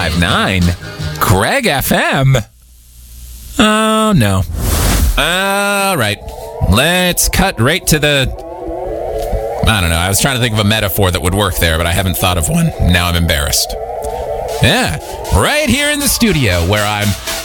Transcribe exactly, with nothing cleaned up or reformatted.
five nine. Greg F M? Oh, no. All right. Let's cut right to the... I don't know. I was trying to think of a metaphor that would work there, but I haven't thought of one. Now I'm embarrassed. Yeah, right here in the studio where I'm